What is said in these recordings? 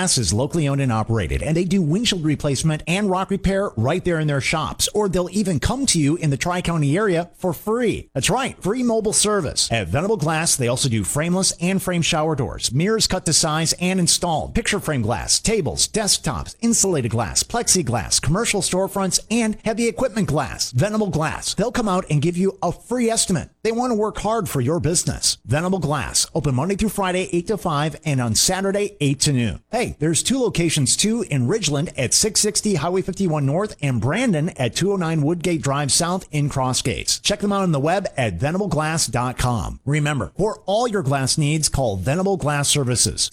Glass is locally owned and operated, and they do windshield replacement and rock repair right there in their shops, or they'll even come to you in the Tri-County area for free. That's right, free mobile service. At Venable Glass, they also do frameless and frame shower doors, mirrors cut to size and installed, picture frame glass, tables, desktops, insulated glass, plexiglass, commercial storefronts, and heavy equipment glass. Venable Glass. They'll come out and give you a free estimate. They want to work hard for your business. Venable Glass. Open Monday through Friday, 8 to 5, and on Saturday, 8 to noon. Hey, there's 2 locations too, in Ridgeland at 660 Highway 51 North and Brandon at 209 Woodgate Drive South in Cross Gates. Check them out on the web at venableglass.com. Remember, for all your glass needs, call Venable Glass Services,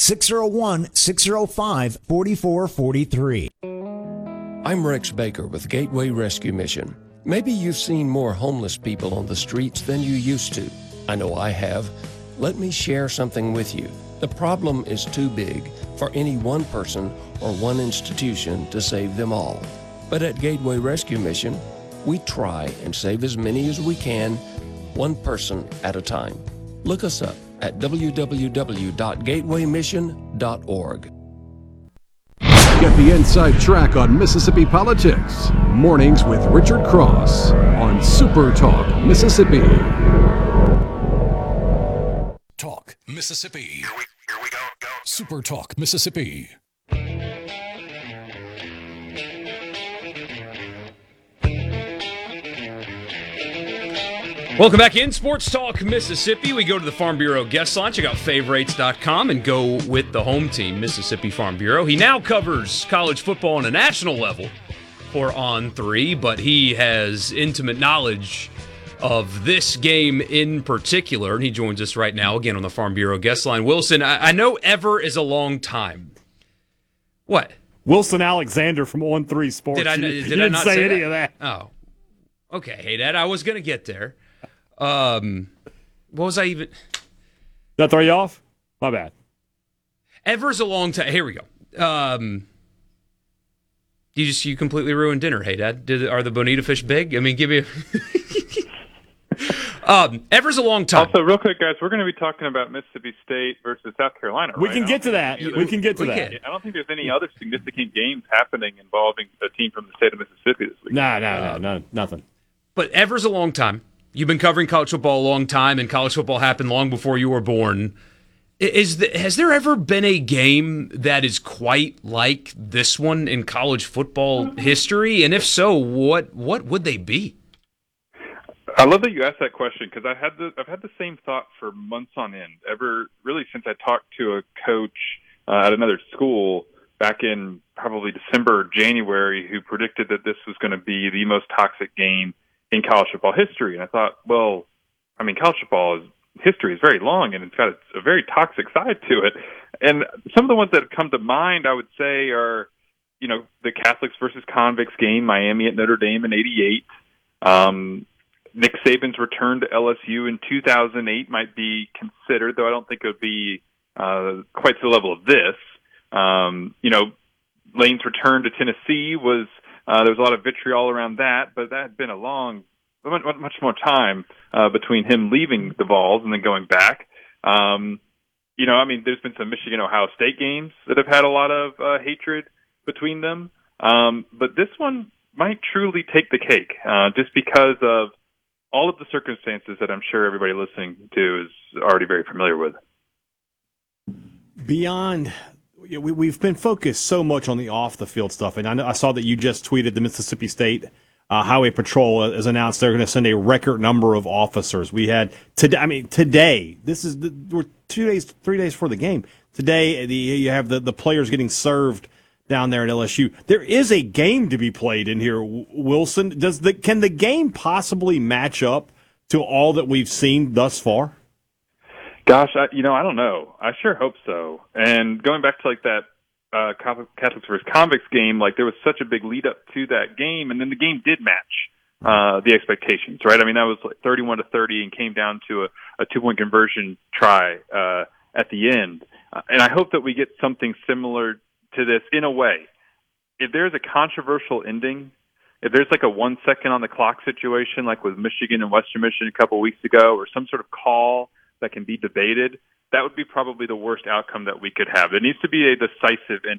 601-605-4443. I'm Rex Baker with Gateway Rescue Mission. Maybe you've seen more homeless people on the streets than you used to. I know I have. Let me share something with you. The problem is too big for any one person or one institution to save them all. But at Gateway Rescue Mission, we try and save as many as we can, one person at a time. Look us up at www.gatewaymission.org. Get the inside track on Mississippi politics. Mornings with Richard Cross on Super Talk Mississippi. Talk Mississippi. Here we go. Super Talk Mississippi. Welcome back in Sports Talk Mississippi. We go to the Farm Bureau guest line. Check out favorites.com and go with the home team, Mississippi Farm Bureau. He now covers college football on a national level for On3, but he has intimate knowledge of this game in particular, and he joins us right now again on the Farm Bureau guest line. Wilson, I know ever is a long time. What? Wilson Alexander from On3 Sports. Did I didn't not say any that? of that? Oh. Okay, hey, Dad, I was going to get there. What was I even? Did that throw you off? My bad. Ever's a long time. Here we go. You completely ruined dinner. Hey, Dad, are the bonita fish big? I mean, give me. Ever's a long time. Also, real quick, guys, we're going to be talking about Mississippi State versus South Carolina. We can get to that. We can get to that. I don't think there's any other significant games happening involving a team from the state of Mississippi this week. No, nothing. But ever's a long time. You've been covering college football a long time, and college football happened long before you were born. Has there ever been a game that is quite like this one in college football history? And if so, what would they be? I love that you asked that question because I've had the same thought for months on end. Really since I talked to a coach at another school back in probably December or January who predicted that this was going to be the most toxic game in college football history. And I thought, well, I mean, college football history is very long and it's got a very toxic side to it. And some of the ones that have come to mind, I would say, are, the Catholics versus Convicts game, Miami at Notre Dame in '88. Nick Saban's return to LSU in 2008 might be considered, though I don't think it would be quite to the level of this. Lane's return to Tennessee was there was a lot of vitriol around that, but that had been much more time between him leaving the Vols and then going back. There's been some Michigan-Ohio State games that have had a lot of hatred between them, but this one might truly take the cake just because of all of the circumstances that I'm sure everybody listening to is already very familiar with. Beyond, we've been focused so much on the off-the-field stuff, and I saw that you just tweeted the Mississippi State Highway Patrol has announced they're going to send a record number of officers. We had today. We're 3 days before the game. Today, you have the players getting served down there at LSU. There is a game to be played in here, Wilson. Can the game possibly match up to all that we've seen thus far? Gosh, I don't know. I sure hope so. And going back to that Catholics versus Convicts game, there was such a big lead up to that game, and then the game did match the expectations, right? I mean, that was 31-30 and came down to a 2-point conversion try at the end. And I hope that we get something similar to this in a way. If there's a controversial ending, if there's a 1 second on the clock situation, like with Michigan and Western Michigan a couple of weeks ago, or some sort of call that can be debated, that would be probably the worst outcome that we could have. There needs to be a decisive ending